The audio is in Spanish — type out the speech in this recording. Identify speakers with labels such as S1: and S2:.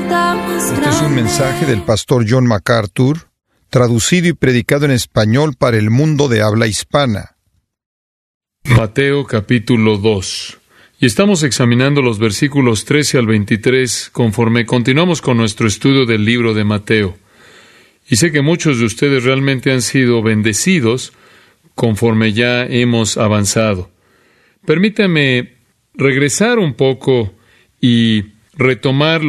S1: Este es un mensaje del pastor John MacArthur, traducido y predicado en español para el mundo de habla hispana.
S2: Mateo capítulo 2. Y estamos examinando los versículos 13 al 23 conforme continuamos con nuestro estudio del libro de Mateo. Y sé que muchos de ustedes realmente han sido bendecidos conforme ya hemos avanzado. Permítame regresar un poco y retomar